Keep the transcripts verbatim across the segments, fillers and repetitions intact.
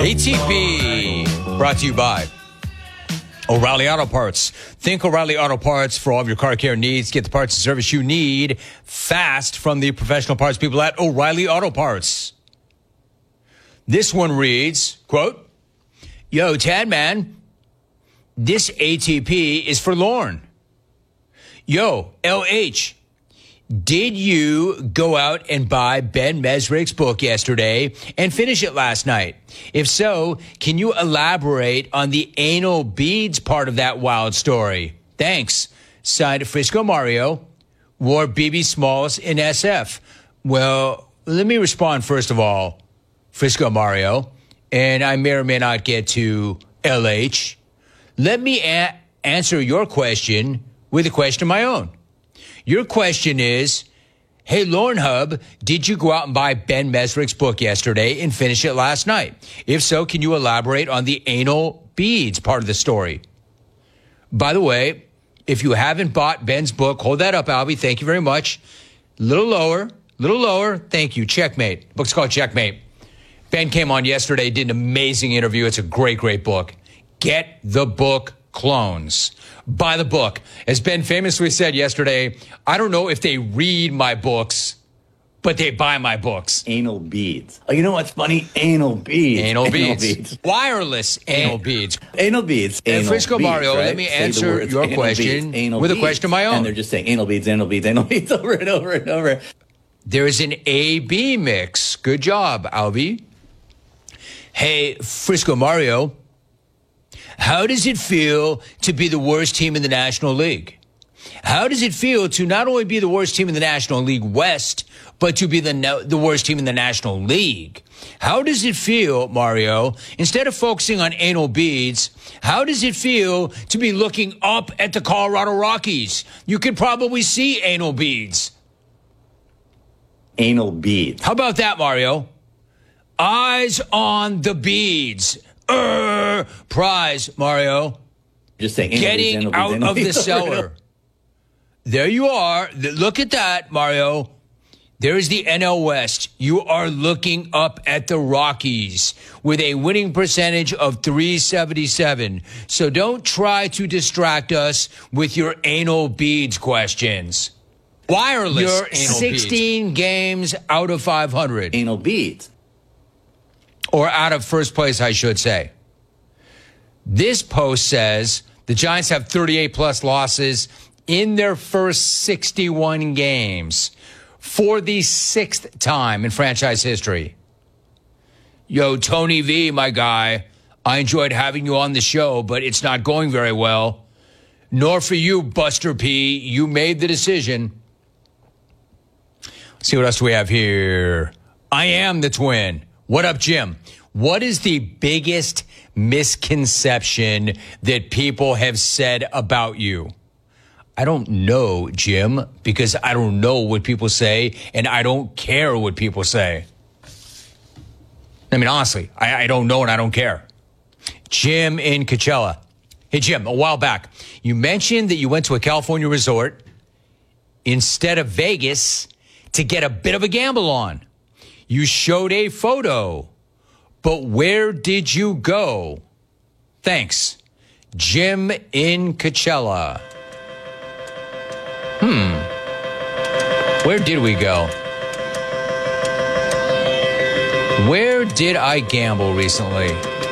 A T P, brought to you by O'Reilly Auto Parts. Think O'Reilly Auto Parts for all of your car care needs. Get the parts and service you need fast from the professional parts people at O'Reilly Auto Parts. This one reads, quote, "Yo, Tad man, this A T P is for Lorne. Yo, L H, did you go out and buy Ben Mesrick's book yesterday and finish it last night? If so, can you elaborate on the anal beads part of that wild story? Thanks. Signed, Frisco Mario, War B B Smalls in S F." Well, let me respond first of all, Frisco Mario, and I may or may not get to L H. Let me a- answer your question with a question of my own. Your question is, hey, Lorne Hub, did you go out and buy Ben Mesrick's book yesterday and finish it last night? If so, can you elaborate on the anal beads part of the story? By the way, if you haven't bought Ben's book, hold that up, Albie. Thank you very much. Little lower, little lower. Thank you. Checkmate. The book's called Checkmate. Ben came on yesterday, did an amazing interview. It's a great, great book. Get the book, Clones. Buy the book. As Ben famously said yesterday, I don't know if they read my books, but they buy my books. Anal beads. Oh, you know what's funny? Anal beads. Anal, anal beads. beads. Wireless anal beads. Anal beads. And Anal Frisco beads, Mario, right? let me Say answer words, your anal question beads, anal with a beads. question of my own. And they're just saying anal beads, anal beads, anal beads over and over and over. There's an A B mix. Good job, Albie. Hey, Frisco Mario, how does it feel to be the worst team in the National League? How does it feel to not only be the worst team in the National League West, but to be the no- the worst team in the National League? How does it feel, Mario, instead of focusing on anal beads, how does it feel to be looking up at the Colorado Rockies? You could probably see anal beads. Anal beads. How about that, Mario? Eyes on the beads. Uh, prize, Mario. Just saying anal Getting beads, anal beads, out anal of the beads over and over. cellar. There you are. Look at that, Mario. There is the N L West. You are looking up at the Rockies with a winning percentage of three seventy-seven. So don't try to distract us with your anal beads questions. Wireless Your anal sixteen beads. Games out of five hundred. Anal beads. Or out of first place, I should say. This post says the Giants have thirty-eight plus losses in their first sixty-one games for the sixth time in franchise history. Yo, Tony V, my guy, I enjoyed having you on the show, but it's not going very well. Nor for you, Buster P. You made the decision. Let's see what else do we have here. I am the twin. What up, Jim? What is the biggest misconception that people have said about you? I don't know, Jim, because I don't know what people say, and I don't care what people say. I mean, honestly, I, I don't know and I don't care. Jim in Coachella. Hey, Jim, a while back, you mentioned that you went to a California resort instead of Vegas to get a bit of a gamble on. You showed a photo, but where did you go? Thanks. Jim in Coachella. Hmm. Where did we go? Where did I gamble recently?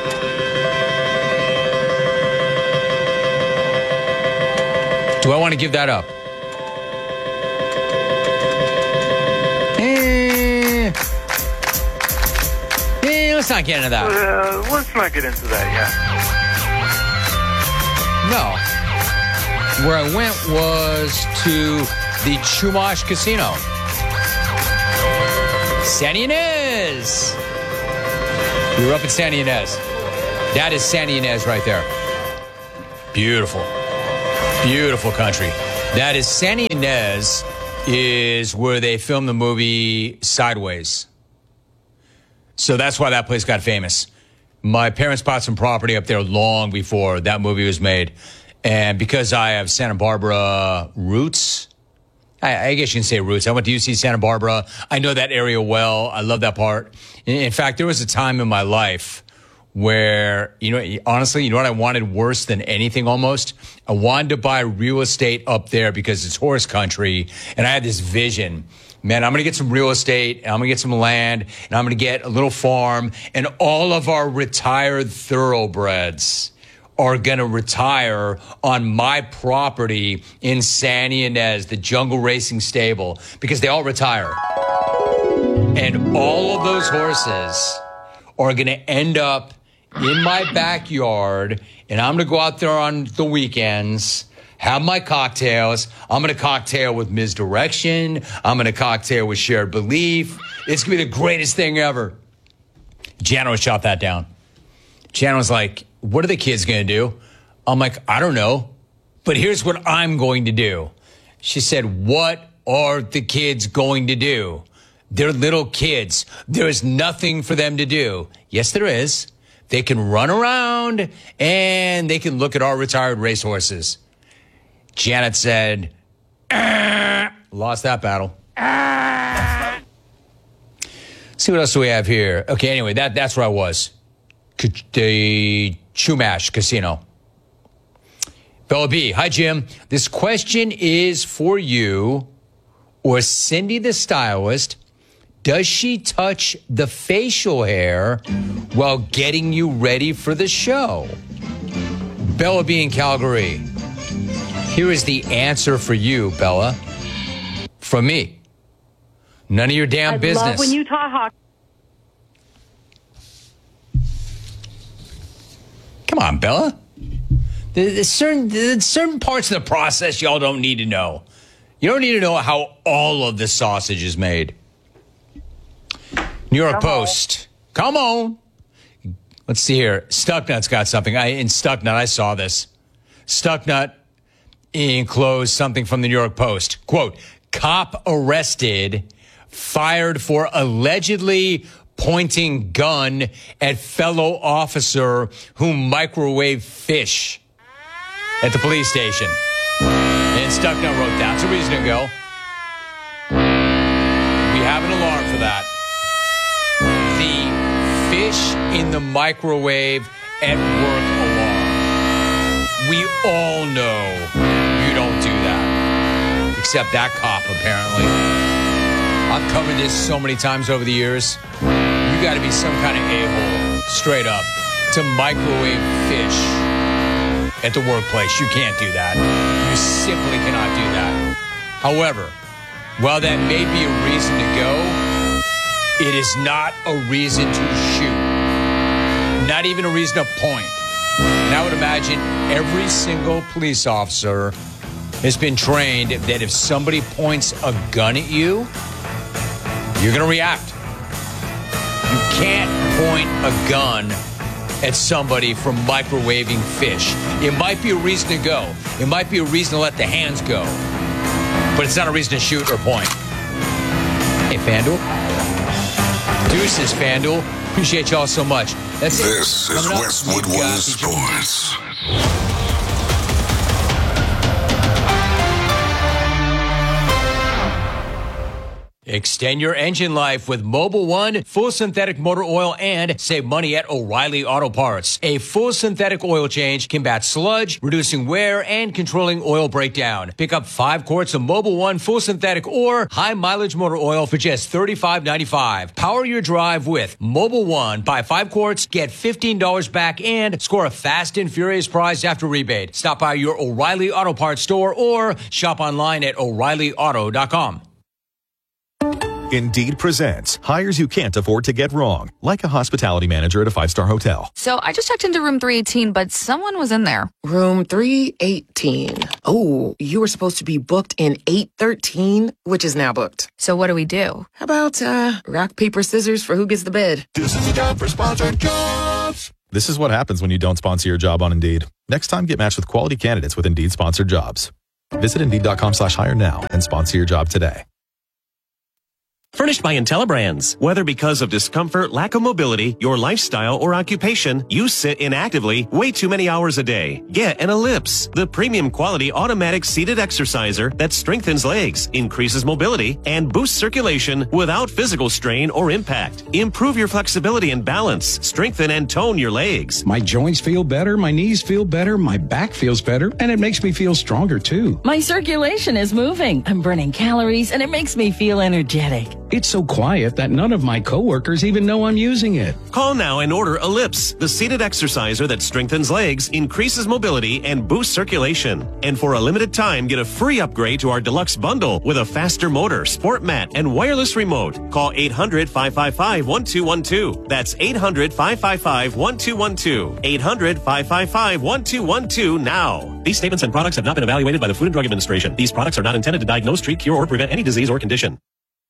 Do I want to give that up? Eh. Eh, let's not get into that. Uh, let's not get into that, yeah. No. Where I went was to the Chumash Casino. Santa Ynez. We were up in Santa Ynez. That is Santa Ynez right there. Beautiful. Beautiful country. That is Santa Ynez is where they filmed the movie Sideways. So that's why that place got famous. My parents bought some property up there long before that movie was made. And because I have Santa Barbara roots, I, I guess you can say roots. I went to U C Santa Barbara. I know that area well. I love that part. In, in fact, there was a time in my life where, you know, honestly, you know what I wanted worse than anything almost? I wanted to buy real estate up there because it's horse country. And I had this vision. Man, I'm going to get some real estate, and I'm going to get some land, and I'm going to get a little farm, and all of our retired thoroughbreds are going to retire on my property in San Ynez, the Jungle Racing Stable, because they all retire. And all of those horses are going to end up in my backyard, and I'm going to go out there on the weekends, have my cocktails. I'm going to cocktail with Misdirection. I'm going to cocktail with Shared Belief. It's going to be the greatest thing ever. Jana shot that down. Jana was like, what are the kids going to do? I'm like, I don't know, but here's what I'm going to do. She said, what are the kids going to do? They're little kids. There's nothing for them to do. Yes, there is. They can run around and they can look at our retired racehorses. Janet said, ah, lost that battle. Ah. See what else do we have here? Okay, anyway, that, that's where I was. The Chumash Casino. Bella B, hi, Jim. This question is for you or Cindy the stylist. Does she touch the facial hair while getting you ready for the show? Bella B in Calgary. Here is the answer for you, Bella. From me. None of your damn I business. love when you talk hockey. Come on, Bella. There's certain, there's certain parts of the process y'all don't need to know. You don't need to know how all of the sausage is made. New York Come Post. On. Come on. Let's see here. Stucknut's got something. I, in Stucknut, I saw this. Stucknut enclosed something from the New York Post. Quote, cop arrested, fired for allegedly pointing gun at fellow officer who microwaved fish at the police station. And Stucknut wrote that. It's a reason to go. We have an alarm for that. The fish in the microwave at work alarm. We all know you don't do that. Except that cop, apparently. I've covered this so many times over the years. You got to be some kind of a-hole, straight up, to microwave fish at the workplace. You can't do that. You simply cannot do that. However, while that may be a reason to go, it is not a reason to shoot. Not even a reason to point. And I would imagine every single police officer has been trained that if somebody points a gun at you, you're going to react. You can't point a gun at somebody for microwaving fish. It might be a reason to go. It might be a reason to let the hands go. But it's not a reason to shoot or point. Hey, FanDuel. Deuces, FanDuel. Appreciate y'all so much. That's it. This is Westwood One Sports. Extend your engine life with Mobil One full synthetic motor oil and save money at O'Reilly Auto Parts. A full synthetic oil change combats sludge, reducing wear and controlling oil breakdown. Pick up five quarts of Mobil One full synthetic or high mileage motor oil for just thirty-five ninety-five. Power your drive with Mobil One. Buy five quarts, get fifteen dollars back, and score a fast and furious prize after rebate. Stop by your O'Reilly Auto Parts store or shop online at O'Reilly Auto dot com. Indeed presents hires you can't afford to get wrong, like a hospitality manager at a five-star hotel. So I just checked into room three eighteen, but someone was in there. Room three eighteen. Oh, you were supposed to be booked in eight thirteen, which is now booked. So what do we do? How about uh, rock, paper, scissors for who gets the bid? This is the time for sponsored jobs. This is what happens when you don't sponsor your job on Indeed. Next time, get matched with quality candidates with Indeed sponsored jobs. Visit Indeed.com slash hire now and sponsor your job today. Furnished by IntelliBrands. Whether because of discomfort, lack of mobility, your lifestyle, or occupation, you sit inactively way too many hours a day. Get an Ellipse, the premium quality automatic seated exerciser that strengthens legs, increases mobility, and boosts circulation without physical strain or impact. Improve your flexibility and balance, strengthen and tone your legs. My joints feel better, my knees feel better, my back feels better, and it makes me feel stronger too. My circulation is moving. I'm burning calories, and it makes me feel energetic. It's so quiet that none of my coworkers even know I'm using it. Call now and order Ellipse, the seated exerciser that strengthens legs, increases mobility, and boosts circulation. And for a limited time, get a free upgrade to our deluxe bundle with a faster motor, sport mat, and wireless remote. Call eight hundred, five five five, one two one two. That's eight hundred, five five five, one two one two. eight hundred, five five five, one two one two now. These statements and products have not been evaluated by the Food and Drug Administration. These products are not intended to diagnose, treat, cure, or prevent any disease or condition.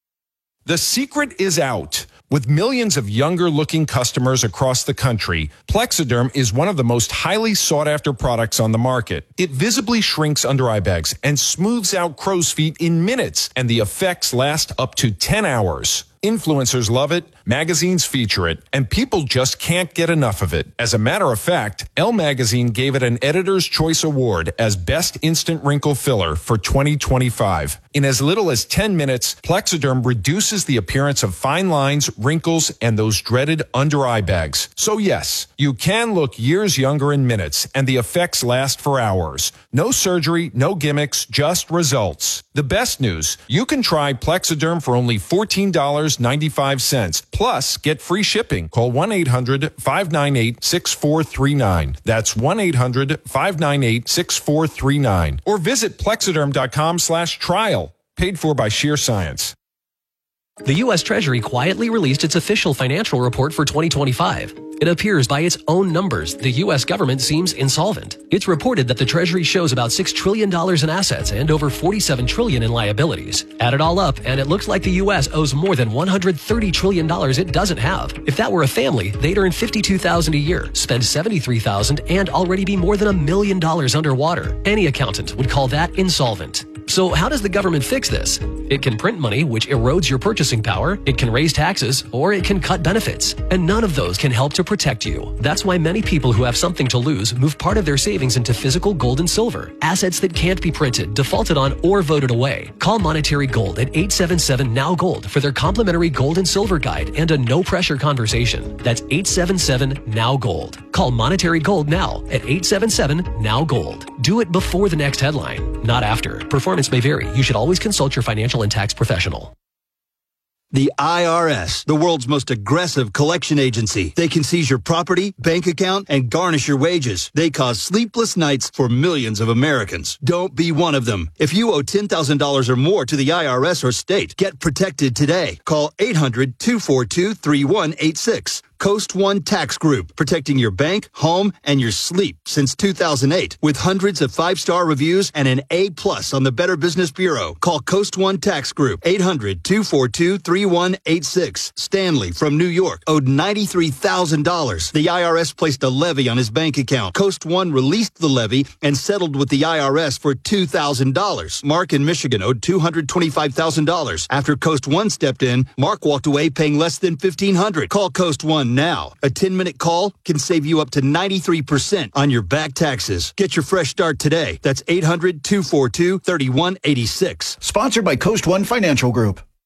The secret is out. With millions of younger-looking customers across the country, Plexiderm is one of the most highly sought-after products on the market. It visibly shrinks under-eye bags and smooths out crow's feet in minutes, and the effects last up to ten hours. Influencers love it, magazines feature it, and people just can't get enough of it. As a matter of fact, Elle Magazine gave it an Editor's Choice Award as Best Instant Wrinkle Filler for twenty twenty-five. In as little as ten minutes, Plexiderm reduces the appearance of fine lines, wrinkles, and those dreaded under-eye bags. So yes, you can look years younger in minutes, and the effects last for hours. No surgery, no gimmicks, just results. The best news, you can try Plexiderm for only fourteen dollars and ninety-five cents. Plus, get free shipping. Call one eight hundred, five nine eight, six four three nine. That's one eight hundred, five nine eight, six four three nine. Or visit plexiderm.com slash trial. Paid for by Sheer Science. The U S Treasury quietly released its official financial report for twenty twenty-five. It appears by its own numbers, the U S government seems insolvent. It's reported that the Treasury shows about six trillion dollars in assets and over forty-seven trillion dollars in liabilities. Add it all up, and it looks like the U S owes more than one hundred thirty trillion dollars it doesn't have. If that were a family, they'd earn fifty-two thousand dollars a year, spend seventy-three thousand dollars, and already be more than a million dollars underwater. Any accountant would call that insolvent. So how does the government fix this? It can print money, which erodes your purchasing power, it can raise taxes, or it can cut benefits. And none of those can help to protect you. That's why many people who have something to lose move part of their savings into physical gold and silver, assets that can't be printed, defaulted on, or voted away. Call Monetary Gold at eight seven seven, N O W Gold for their complimentary gold and silver guide and a no-pressure conversation. That's eight seven seven, N O W Gold. Call Monetary Gold now at eight seven seven, N O W Gold. Do it before the next headline, not after. Performance may vary. You should always consult your financial and tax professional. The I R S, the world's most aggressive collection agency. They can seize your property, bank account, and garnish your wages. They cause sleepless nights for millions of Americans. Don't be one of them. If you owe ten thousand dollars or more to the I R S or state, get protected today. Call eight hundred, two four two, three one eight six. Coast One Tax Group, protecting your bank, home, and your sleep since two thousand eight. With hundreds of five-star reviews and an A plus on the Better Business Bureau. Call Coast One Tax Group, eight hundred, two four two, three one eight six. Stanley from New York owed ninety-three thousand dollars. The I R S placed a levy on his bank account. Coast One released the levy and settled with the I R S for two thousand dollars. Mark in Michigan owed two hundred twenty-five thousand dollars. After Coast One stepped in, Mark walked away paying less than fifteen hundred dollars. Call Coast One now. A ten-minute call can save you up to ninety-three percent on your back taxes. Get your fresh start today. That's eight hundred, two four two, three one eight six. Sponsored by Coast One Financial Group.